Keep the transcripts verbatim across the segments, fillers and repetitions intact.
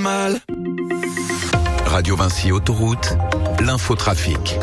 mal. Radio Vinci Autoroute, l'infotrafic.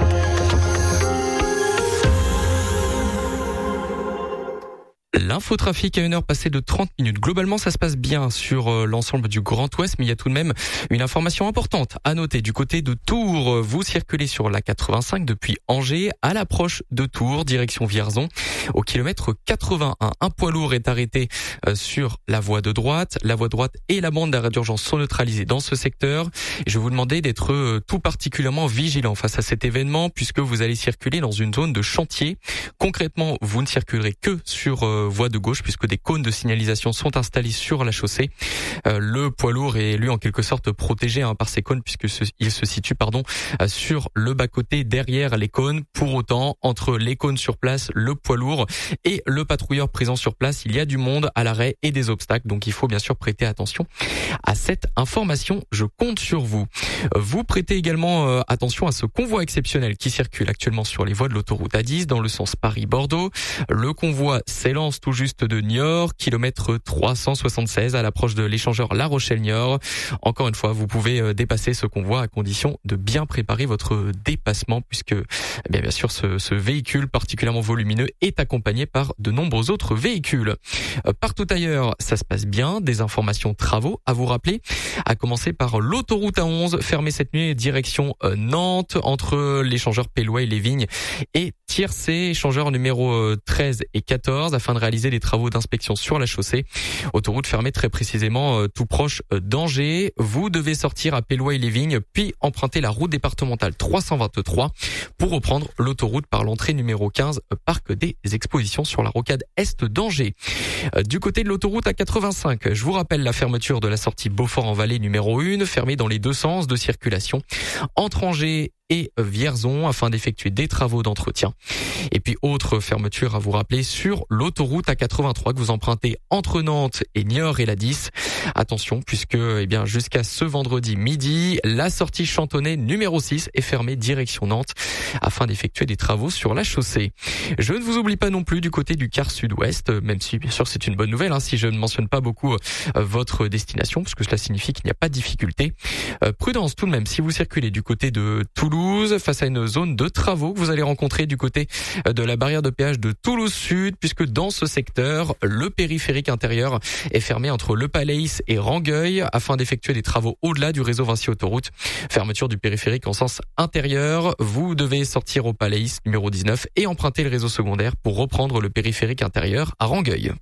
L'infotrafic à une heure passée de trente minutes. Globalement, ça se passe bien sur euh, l'ensemble du Grand Ouest, mais il y a tout de même une information importante à noter. Du côté de Tours, vous circulez sur la quatre-vingt-cinq depuis Angers à l'approche de Tours, direction Vierzon. Au kilomètre quatre-vingt-un, un poids lourd est arrêté euh, sur la voie de droite. La voie droite et la bande d'arrêt d'urgence sont neutralisées dans ce secteur. Et je vais vous demander d'être euh, tout particulièrement vigilant face à cet événement, puisque vous allez circuler dans une zone de chantier. Concrètement, vous ne circulerez que sur euh, voie de gauche, puisque des cônes de signalisation sont installés sur la chaussée. Euh, le poids lourd est lui en quelque sorte protégé hein, par ces cônes, puisque ce, il se situe pardon euh, sur le bas-côté derrière les cônes. Pour autant, entre les cônes sur place, le poids lourd et le patrouilleur présent sur place, il y a du monde à l'arrêt et des obstacles. Donc il faut bien sûr prêter attention à cette information. Je compte sur vous. Vous prêtez également euh, attention à ce convoi exceptionnel qui circule actuellement sur les voies de l'autoroute A dix dans le sens Paris-Bordeaux. Le convoi s'élance tout juste de Niort, kilomètre trois cent soixante-seize à l'approche de l'échangeur La Rochelle-Niort. Encore une fois, vous pouvez dépasser ce convoi à condition de bien préparer votre dépassement, puisque bien, bien sûr ce, ce véhicule particulièrement volumineux est accompagné par de nombreux autres véhicules. Partout ailleurs, ça se passe bien. Des informations travaux à vous rappeler, à commencer par l'autoroute A onze, fermée cette nuit direction Nantes, entre l'échangeur Pélois et les Vignes et Tiercé, échangeur numéro treize et quatorze, afin de réaliser des travaux d'inspection sur la chaussée. Autoroute fermée très précisément euh, tout proche euh, d'Angers. Vous devez sortir à Pélois et les Vignes, puis emprunter la route départementale trois cent vingt-trois pour reprendre l'autoroute par l'entrée numéro quinze, euh, parc des expositions sur la rocade est d'Angers. Euh, du côté de l'autoroute A quatre-vingt-cinq, je vous rappelle la fermeture de la sortie Beaufort-en-Vallée numéro un, fermée dans les deux sens de circulation entre Angers et Vierzon afin d'effectuer des travaux d'entretien. Et puis autre fermeture à vous rappeler sur l'autoroute A quatre-vingt-trois que vous empruntez entre Nantes et Niort et la dix. Attention, puisque eh bien jusqu'à ce vendredi midi, la sortie Chantonnay numéro six est fermée direction Nantes afin d'effectuer des travaux sur la chaussée. Je ne vous oublie pas non plus du côté du quart sud-ouest, même si bien sûr c'est une bonne nouvelle hein, si je ne mentionne pas beaucoup euh, votre destination, parce que cela signifie qu'il n'y a pas de difficulté. Euh, prudence tout de même si vous circulez du côté de Toulouse, face à une zone de travaux que vous allez rencontrer du côté de la barrière de péage de Toulouse Sud, puisque dans ce secteur, le périphérique intérieur est fermé entre Le Palais et Rangueil afin d'effectuer des travaux au-delà du réseau Vinci Autoroute. Fermeture du périphérique en sens intérieur. Vous devez sortir au Palais numéro dix-neuf et emprunter le réseau secondaire pour reprendre le périphérique intérieur à Rangueil.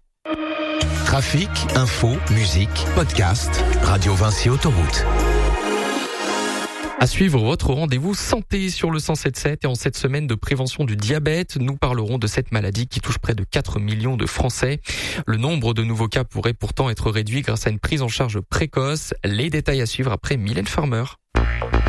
Trafic, info, musique, podcast, Radio Vinci Autoroute. À suivre votre rendez-vous santé sur le cent sept sept et en cette semaine de prévention du diabète, nous parlerons de cette maladie qui touche près de quatre millions de Français. Le nombre de nouveaux cas pourrait pourtant être réduit grâce à une prise en charge précoce. Les détails à suivre après Mylène Farmer.